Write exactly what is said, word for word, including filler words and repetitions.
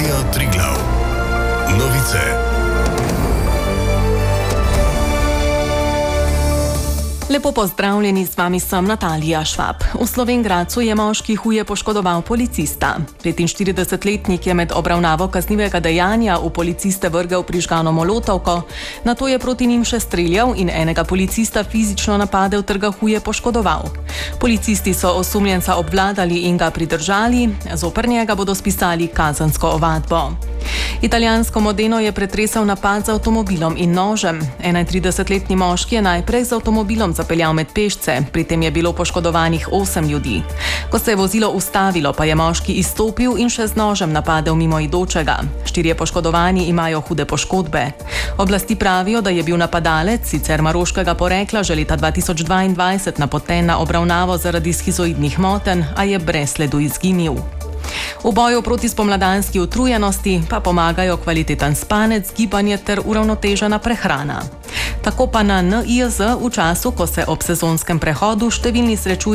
Radio Triglav. Novice. Lepo pozdravljeni, z vami sem Natalija Švab. V Slovenjgradcu je moški huje poškodoval policista. petinštiridesetletnik je med obravnavo kaznivega dejanja v policiste vrgel prižgano molotovko, nato je proti njim še streljal in enega policista fizično napadel ter ga huje poškodoval. Policisti so osumljenca obvladali in ga pridržali, zoper njega bodo spisali kazensko ovadbo. Italijansko Modeno je pretresal napad z avtomobilom in nožem. enaintridesetletni moški je najprej z avtomobilom zapeljal med pešce, pri tem je bilo poškodovanih osem ljudi. Ko se je vozilo ustavilo, pa je moški izstopil in še z nožem napadel mimoidočega. Štirje poškodovani imajo hude poškodbe. Oblasti pravijo, da je bil napadalec, sicer maroškega porekla, že leta dva tisoč dvaindvajset napoten na obravnavo zaradi shizoidnih motenj, a je brez sledu izginil. V boju proti spomladanski utrujenosti pa pomagajo kvaliteten spanec, gibanje ter uravnotežena prehrana. Tako pa na N I J Z v času, ko se ob sezonskem prehodu številni srečujejo